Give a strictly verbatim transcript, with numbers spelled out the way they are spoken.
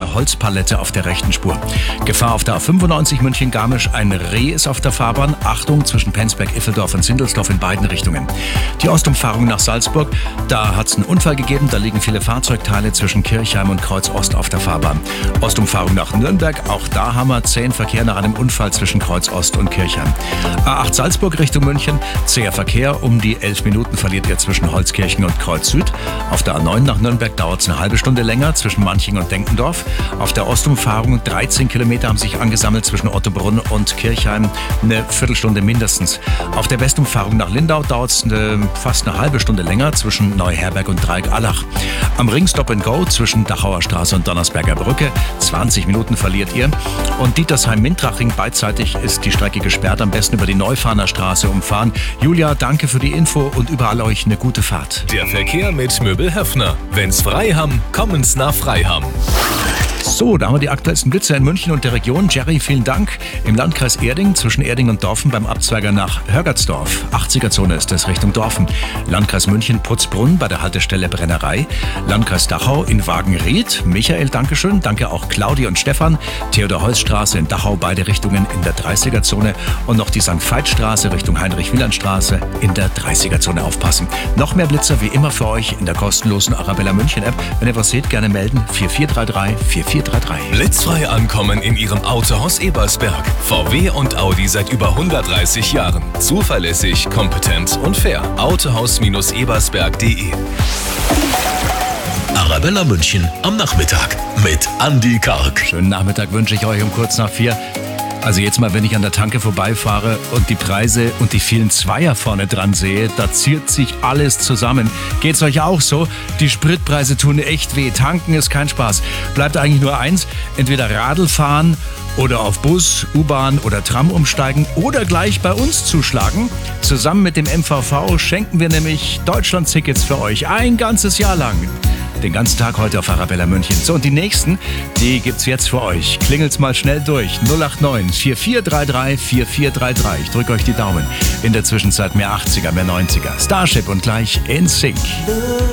eine Holzpalette auf der rechten Spur. Gefahr auf der A fünfundneunzig München-Garmisch. Ein Reh ist auf der Fahrbahn. Achtung zwischen Penzberg, Iffeldorf und Sindelsdorf in beiden Richtungen. Die Ostumfahrung nach Salzburg. Da hat es einen Unfall gegeben. Da liegen viele Fahrzeugteile zwischen Kirchheim und Kreuz Ost auf der Fahrbahn. Ostumfahrung nach Nürnberg. Auch da haben wir zähen Verkehr nach einem Unfall zwischen Kreuz Ost und Kirchheim. A acht Salzburg Richtung München. Zäher Verkehr. Um die elf Minuten verliert ihr zwischen Holzkirchen und Kreuz Süd. Auf der A neun nach Nürnberg dauert es eine halbe Stunde länger zwischen Manching und Denkendorf. Auf der Ostumfahrung dreizehn Kilometer haben sich angesammelt zwischen Ottobrunn und Kirchheim. Eine Viertelstunde mindestens. Auf der Westumfahrung nach Lindau dauert es eine, fast eine halbe Stunde länger zwischen Neuherberg und Dreieck-Allach. Am Ring Stop and Go zwischen Dachauer Straße und Donnersberger Brücke. zwanzig Minuten verliert ihr. Und Dietersheim-Mintraching beidseitig ist die Strecke gesperrt. Am besten über die Neufahner Straße umfahren. Julia, danke für die Info und überall euch eine gute Fahrt. Der Verkehr mit Möbel Höffner. Wenn's frei haben, kommen's nach Freiham. So, da haben wir die aktuellsten Blitzer in München und der Region. Jerry, vielen Dank. Im Landkreis Erding zwischen Erding und Dorfen beim Abzweiger nach Hörgertsdorf. achtziger-Zone ist das Richtung Dorfen. Landkreis München Putzbrunn bei der Haltestelle Brennerei. Landkreis Dachau in Wagenried. Michael, Dankeschön. Danke auch Claudi und Stefan. Theodor-Heuss-Straße in Dachau, beide Richtungen in der dreißiger-Zone. Und noch die Sankt Veit-Straße Richtung Heinrich-Wieland-Straße in der dreißiger-Zone aufpassen. Noch mehr Blitzer wie immer für euch in der kostenlosen Arabella München-App. Wenn ihr was seht, gerne melden. vier vier drei drei vier vier drei drei. Blitzfrei ankommen in Ihrem Autohaus Ebersberg. V W und Audi seit über hundertdreißig Jahren. Zuverlässig, kompetent und fair. Autohaus-ebersberg punkt de. Arabella München am Nachmittag mit Andi Karg. Schönen Nachmittag wünsche ich euch um kurz nach vier. Also jetzt mal, wenn ich an der Tanke vorbeifahre und die Preise und die vielen Zweier vorne dran sehe, da ziert sich alles zusammen. Geht's euch auch so? Die Spritpreise tun echt weh. Tanken ist kein Spaß. Bleibt eigentlich nur eins, entweder Radl fahren oder auf Bus, U-Bahn oder Tram umsteigen oder gleich bei uns zuschlagen. Zusammen mit dem M V V schenken wir nämlich Deutschland-Tickets für euch ein ganzes Jahr lang. Den ganzen Tag heute auf Arabella München. So, und die nächsten, die gibt's jetzt für euch. Klingelt's mal schnell durch. null acht neun vier vier drei drei vier vier drei drei. Ich drücke euch die Daumen. In der Zwischenzeit mehr achtziger, mehr neunziger. Starship und gleich In Sync.